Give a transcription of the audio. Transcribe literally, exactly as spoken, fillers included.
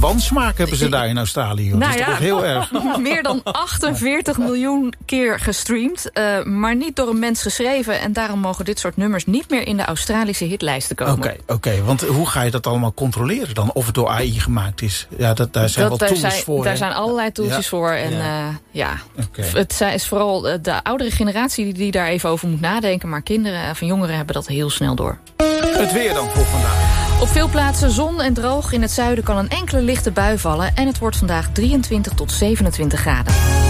wansmaak hebben ze daar in Australië. Nou dat is ja, toch heel erg. Meer dan achtenveertig miljoen keer gestreamd. Uh, maar niet door een mens geschreven. En daarom mogen dit soort nummers niet meer in de Australische hitlijsten komen. Oké, okay, okay, want hoe ga je dat allemaal controleren dan? Of het door A I gemaakt is? Ja, dat, daar zijn dat, wel tools zijn, voor. Daar hè? zijn allerlei tooltjes ja. voor. En ja, uh, ja. Okay. Het is vooral de oudere generatie die, die daar even over moet nadenken. Maar kinderen van jongeren hebben dat heel snel door. Het weer dan voor vandaag. Op veel plaatsen zon en droog. In het zuiden kan een enkele lichte bui vallen. En het wordt vandaag drieëntwintig tot zevenentwintig graden.